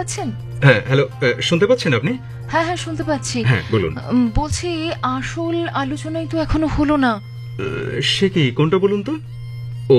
পাচ্ছেন? হ্যাঁ, হ্যালো, শুনতে পাচ্ছেন আপনি? হ্যাঁ হ্যাঁ, শুনতে পাচ্ছি। হ্যাঁ, বলুন। বলছি, আসল আলোচনাই তো এখনো হলো না। সে কি, কোনটা বলুন তো? ও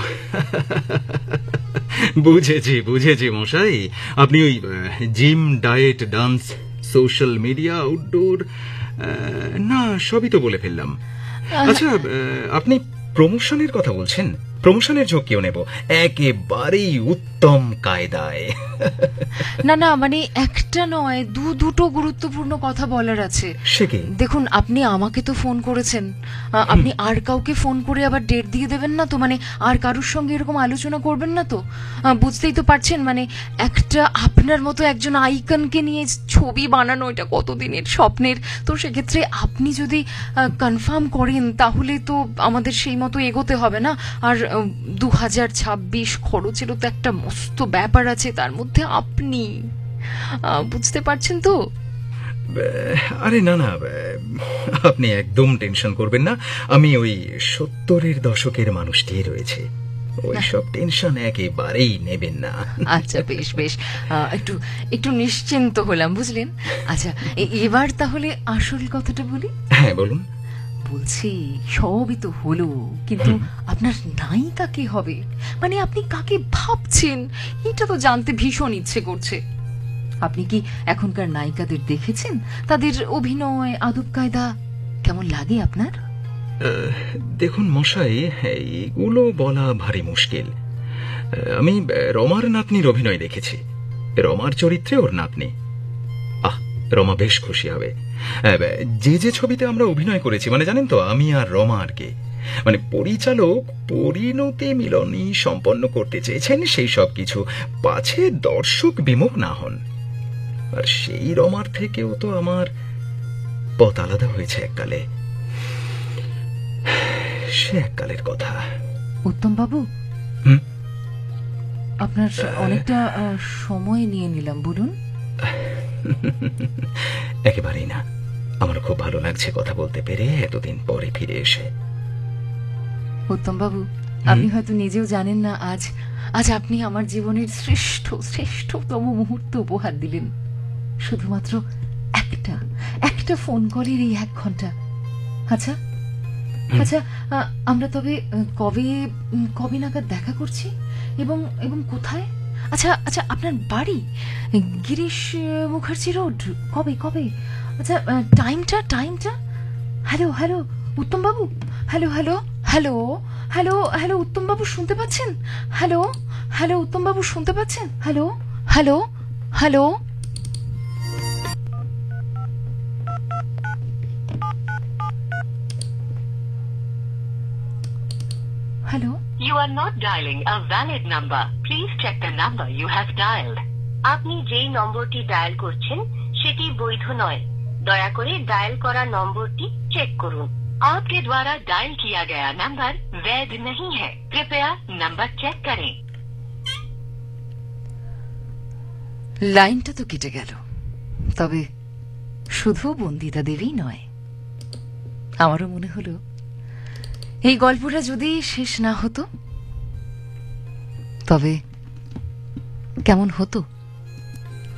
বুঝেছি মশাই। আপনি ওই gym, diet, dance, social media, outdoor, না সবই তো বলে ফেললাম। আচ্ছা, আপনি প্রমোশনের কথা বলছেন? প্রমোশনের ঝক্কিও নেব, একেবারেই উত্তম কায়দায়। না না, মানে একটা নয়, দুটো গুরুত্বপূর্ণ কথা বলার আছে। সে কি? দেখুন, আপনি আমাকে তো ফোন করেছেন, আপনি আর কাউকে ফোন করে আবার ডেট দিয়ে দেবেন না তো? মানে আর কারোর সঙ্গে এরকম আলোচনা করবেন না তো? বুঝতেই তো পারছেন, মানে একটা আপনার মতো একজন আইকনকে নিয়ে ছবি বানানো, এটা কতদিনের স্বপ্নের। তো সেক্ষেত্রে আপনি যদি কনফার্ম করেন তাহলে তো আমাদের সেই মতো এগোতে হবে না? আর 2026 খরচেরও তো একটা মস্ত ব্যাপার আছে, তার মধ্যে আপনি বুঝতে পারছেন তো? আরে না না, আপনি একদম টেনশন করবেন না। আমি ওই 70-এর দশকের মানুষটি রয়েছে, ওই সব টেনশন একেবারেই নেবেন না। আচ্ছা, বেশ বেশ, একটু একটু নিশ্চিন্ত হলাম, বুঝলেন? আচ্ছা, এবার তাহলে আসল কথাটা বলি। হ্যাঁ, বলুন। বলছি, সবই তো হলো, কিন্তু আপনার নায়িকা কে হবে? মানে আপনি কাকে ভাবছেন, এটা তো জানতে ভীষণ ইচ্ছে করছে। আপনি কি এখনকার নায়িকাদের দেখেছেন? তাদের অভিনয়, আদব কায়দা কেমন লাগে আপনার? দেখুন মশাই, এগুলো বলা ভারী মুশকিল। আমি রমার নাতনির অভিনয় দেখেছি, রমার চরিত্রে ওর নাতনি। রমা বেশ খুশি হবে। যে ছবিতে আমরা অভিনয় করেছি, মানে জানেন তো, আমি আর রমা আর কি, মানে পরিচালক পরিণতি মিলনী সম্পন্ন করতে চেয়েছেন, সেই সব কিছু পাছে দর্শক বিমুখ না হন। আর সেই রমার থেকেও তো আমার পথ আলাদা হয়েছে এককালে, সে এককালের কথা। উত্তম বাবু, আপনার অনেকটা সময় নিয়ে নিলাম, বলুন। একেবারেই না, আমার খুব ভালো লাগছে কথা বলতে পেরে এতদিন পরে ফিরে এসে। উত্তম বাবু, আপনি হয়তো নিজেও জানেন না, আজ আপনি আমার জীবনের শ্রেষ্ঠতম মুহূর্ত উপহার দিলেন। শুধুমাত্র একটা ফোন কলের এই 1 ঘন্টা। আচ্ছা আচ্ছা, আমরা তবে কবে নাগাদ দেখা করছি এবং কোথায়? আচ্ছা আচ্ছা, আপনার বাড়ি গিরিশ মুখার্জি রোড। কবে? আচ্ছা, টাইমটা। হ্যালো উত্তম বাবু, হ্যালো উত্তম বাবু, শুনতে পাচ্ছেন? হ্যালো উত্তম বাবু, শুনতে পাচ্ছেন? Hello. Hello. You are not dialing a valid number. Please check the number you have dialed. আপনি যেই নম্বরটি ডায়াল করছেন সেটি বৈধ নয়। দয়া করে ডায়াল করা নম্বরটি চেক করুন। आपके द्वारा डायल किया गया नंबर वैध नहीं है। कृपया नंबर चेक करें। লাইনটা তো কেটে গেল, তবে শুধু বন্দিতা দেবী নয়, আমারও মনে হলো এই গল্পটা যদি শেষ না হতো তবে কেমন হতো।